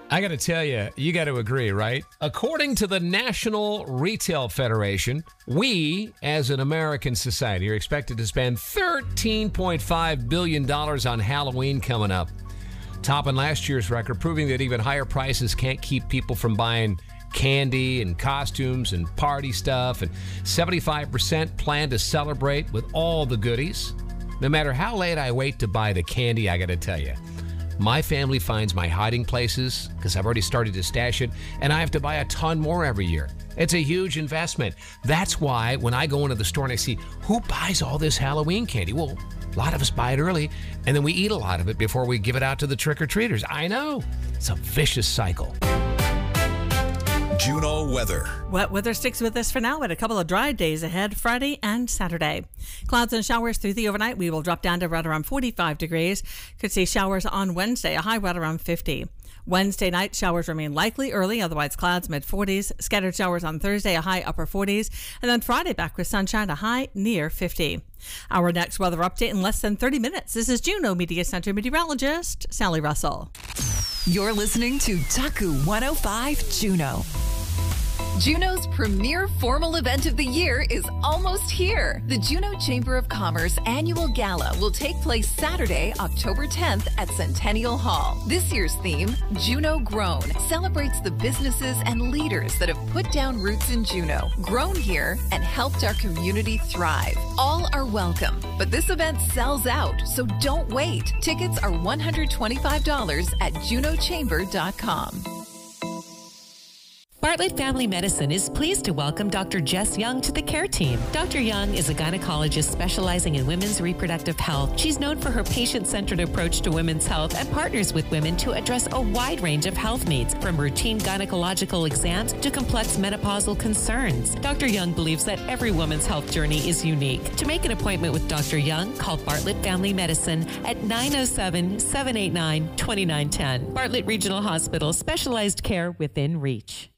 I got to tell you, you got to agree, right? According to the National Retail Federation, we, as an American society, are expected to spend $13.5 billion on Halloween coming up, topping last year's record, proving that even higher prices can't keep people from buying candy and costumes and party stuff, and 75% plan to celebrate with all the goodies. No matter how late I wait to buy the candy, I got to tell you, my family finds my hiding places because I've already started to stash it, and I have to buy a ton more every year. It's a huge investment. That's why when I go into the store and I see who buys all this Halloween candy, well, a lot of us buy it early, and then we eat a lot of it before we give it out to the trick-or-treaters. I know. It's a vicious cycle. Juneau weather. Wet weather sticks with us for now, but a couple of dry days ahead, Friday and Saturday. Clouds and showers through the overnight. We will drop down to right around 45 degrees. Could see showers on Wednesday, a high right around 50. Wednesday night, showers remain likely early, otherwise clouds mid-40s. Scattered showers on Thursday, a high upper 40s. And then Friday back with sunshine, a high near 50. Our next weather update in less than 30 minutes. This is Juneau Media Center meteorologist Sally Russell. You're listening to Taku 105 Juneau. Juneau's premier formal event of the year is almost here. The Juneau Chamber of Commerce annual gala will take place Saturday, October 10th at Centennial Hall. This year's theme, Juneau Grown, celebrates the businesses and leaders that have put down roots in Juneau, grown here, and helped our community thrive. All are welcome, but this event sells out, so don't wait. Tickets are $125 at JuneauChamber.com. Bartlett Family Medicine is pleased to welcome Dr. Jess Young to the care team. Dr. Young is a gynecologist specializing in women's reproductive health. She's known for her patient-centered approach to women's health and partners with women to address a wide range of health needs, from routine gynecological exams to complex menopausal concerns. Dr. Young believes that every woman's health journey is unique. To make an appointment with Dr. Young, call Bartlett Family Medicine at 907-789-2910. Bartlett Regional Hospital, specialized care within reach.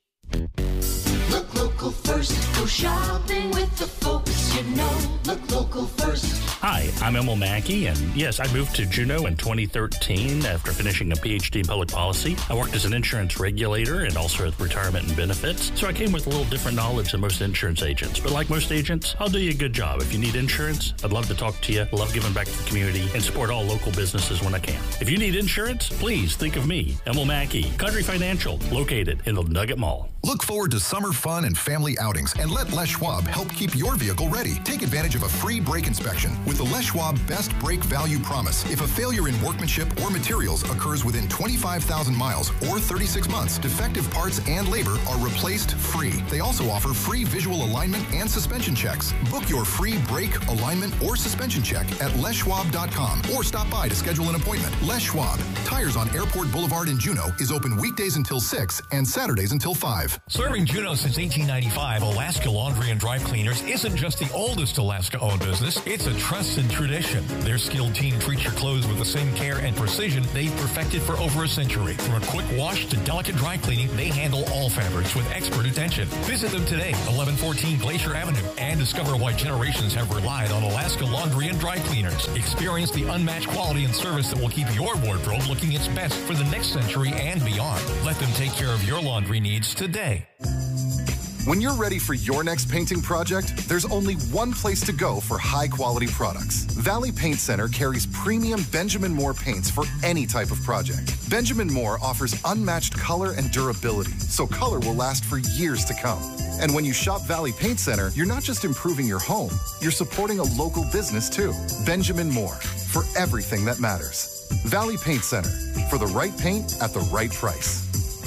Look local first, go shopping with the folks you know. Look local first. Hi, I'm Emil Mackey, and yes, I moved to Juneau in 2013 after finishing a PhD in public policy. I worked as an insurance regulator and also at retirement and benefits, so I came with a little different knowledge than most insurance agents. But like most agents, I'll do you a good job. If you need insurance, I'd love to talk to you. I love giving back to the community and support all local businesses when I can. If you need insurance, please think of me, Emil Mackey, Country Financial, located in the Nugget Mall. Look forward to summer fun and family outings, and let Les Schwab help keep your vehicle ready. Take advantage of a free brake inspection with the Les Schwab Best Brake Value Promise. If a failure in workmanship or materials occurs within 25,000 miles or 36 months, defective parts and labor are replaced free. They also offer free visual alignment and suspension checks. Book your free brake, alignment, or suspension check at leschwab.com or stop by to schedule an appointment. Les Schwab, Tires on Airport Boulevard in Juneau, is open weekdays until 6 and Saturdays until 5. Serving Juneau since 1895, Alaska Laundry and Dry Cleaners isn't just the oldest Alaska-owned business, it's a trusted tradition. Their skilled team treats your clothes with the same care and precision they've perfected for over a century. From a quick wash to delicate dry cleaning, they handle all fabrics with expert attention. Visit them today, 1114 Glacier Avenue, and discover why generations have relied on Alaska Laundry and Dry Cleaners. Experience the unmatched quality and service that will keep your wardrobe looking its best for the next century and beyond. Let them take care of your laundry needs today. When you're ready for your next painting project, there's only one place to go for high-quality products. Valley Paint Center carries premium Benjamin Moore paints for any type of project. Benjamin Moore offers unmatched color and durability, so color will last for years to come. And when you shop Valley Paint Center, you're not just improving your home, you're supporting a local business too. Benjamin Moore, for everything that matters. Valley Paint Center, for the right paint at the right price.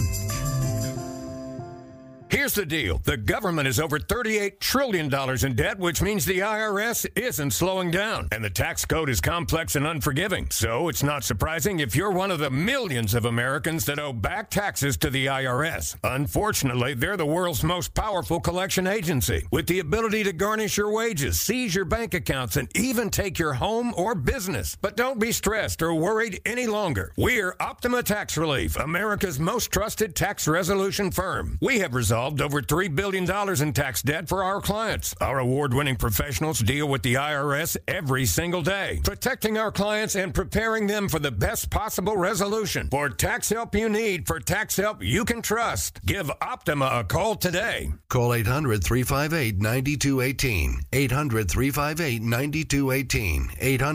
Here's the deal. The government is over $38 trillion in debt, which means the IRS isn't slowing down. And the tax code is complex and unforgiving. So it's not surprising if you're one of the millions of Americans that owe back taxes to the IRS. Unfortunately, they're the world's most powerful collection agency, with the ability to garnish your wages, seize your bank accounts, and even take your home or business. But don't be stressed or worried any longer. We're Optima Tax Relief, America's most trusted tax resolution firm. We have resolved solved over $3 billion in tax debt for our clients. Our award-winning professionals deal with the IRS every single day, protecting our clients and preparing them for the best possible resolution. For tax help you need, for tax help you can trust, give Optima a call today. Call 800-358-9218. 800-358-9218.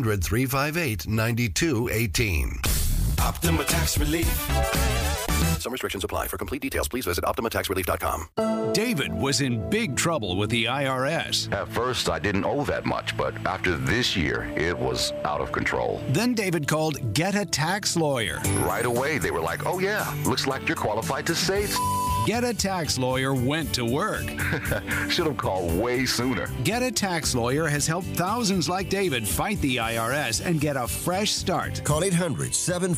800-358-9218. Optima Tax Relief. Some restrictions apply. For complete details, please visit OptimaTaxRelief.com. David was in big trouble with the IRS. At first, I didn't owe that much, but after this year, it was out of control. Then David called Get a Tax Lawyer. Right away, they were like, oh yeah, looks like you're qualified to say Get a Tax Lawyer went to work. Should have called way sooner. Get a Tax Lawyer has helped thousands like David fight the IRS and get a fresh start. Call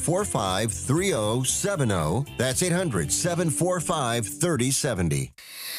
800-745-3070. That's 800-745-3070.